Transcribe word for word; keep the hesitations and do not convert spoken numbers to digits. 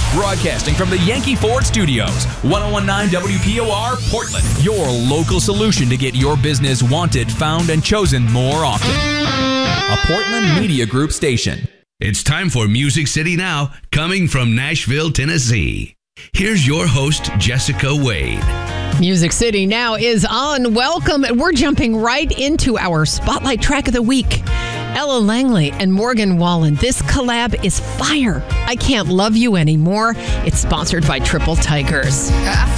Broadcasting from the Yankee Ford Studios, ten nineteen W P O R, Portland. Your local solution to get your business wanted, found, and chosen more often. A Portland Media Group station. It's time for Music City Now, coming from Nashville, Tennessee. Here's your host, Jessica Wade. Music City Now is on. Welcome. We're jumping right into our Spotlight Track of the Week. Ella Langley and Morgan Wallen. This collab is fire. I Can't Love You Anymore. It's sponsored by Triple Tigers. I